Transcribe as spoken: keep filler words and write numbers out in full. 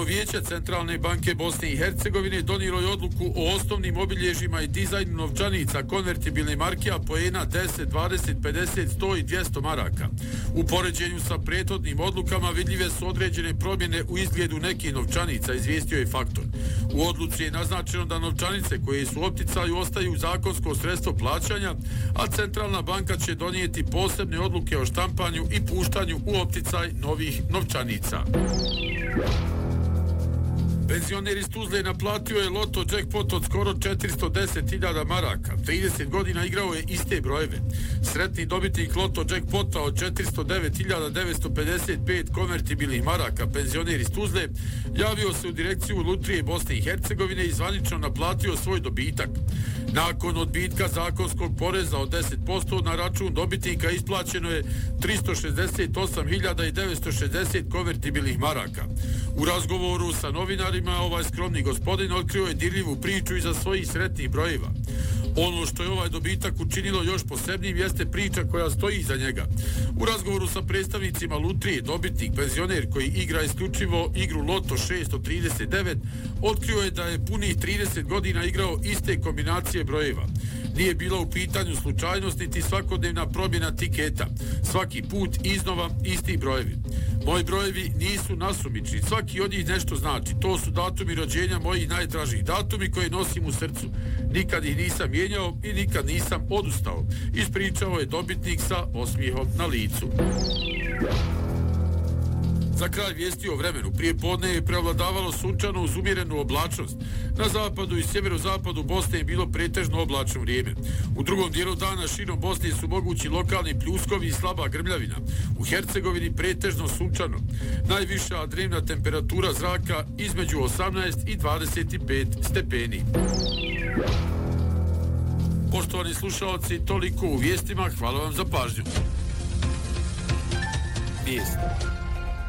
Vijeće Centralne banke Bosne i Hercegovine donijelo je odluku o osnovnim obilježjima i dizajnu novčanica konvertibilne marke, a poena deset, dvadeset, pedeset, sto i dvjesto maraka. U poređenju sa prethodnim odlukama vidljive su određene promjene u izgledu nekih novčanica, izvijestio je Faktor. U odluci je naznačeno da novčanice koje su u opticaju ostaju zakonsko sredstvo plaćanja, a Centralna banka će donijeti posebne odluke o štampanju i puštanju u opticaj novih novčanica. Penzioner iz Tuzle naplatio je loto jackpot od skoro četiristo deset hiljada maraka. trideset godina igrao je iste brojeve. Sretni dobitnik loto jackpota od četiristo devet hiljada devetsto pedeset pet konvertibilnih maraka, penzioner iz Tuzle, javio se u direkciju Lutrije Bosne i Hercegovine i zvanično naplatio svoj dobitak. Nakon odbitka zakonskog poreza od deset posto na račun dobitnika isplaćeno je tristo šezdeset osam hiljada devetsto šezdeset konvertibilnih maraka. U razgovoru sa novinarima ovaj skromni gospodin otkrio je dirljivu priču iza svojih sretnih brojeva. Ono što je ovaj dobitak učinilo još posebnim jeste priča koja stoji iza njega. U razgovoru sa predstavnicima Lutrije, dobitnik, penzioner koji igra isključivo igru Loto šesto trideset devet, otkrio je da je punih trideset godina igrao iste kombinacije brojeva. Nije bila u pitanju slučajnost niti svakodnevna promjena tiketa. Svaki put iznova isti brojevi. Moji brojevi nisu nasumični, svaki od njih nešto znači. To su datumi rođenja mojih najdražih, datumi koje nosim u srcu. Nikad ih nisam mijenjao i nikad nisam odustao. Ispričao je dobitnik sa osmijehom na licu. Za kraj vijesti o vremenu. Prije podne je prevladavalo sunčano uz umjerenu oblačnost. Na zapadu i sjeverozapadu Bosne je bilo pretežno oblačno vrijeme. U drugom dijelu dana širom Bosne su mogući lokalni pljuskovi i slaba grmljavina. U Hercegovini pretežno sunčano. Najviša dnevna temperatura zraka između osamnaest i dvadeset pet stepeni. Poštovani slušalci, toliko u vijestima. Hvala vam za pažnju. Vijesti.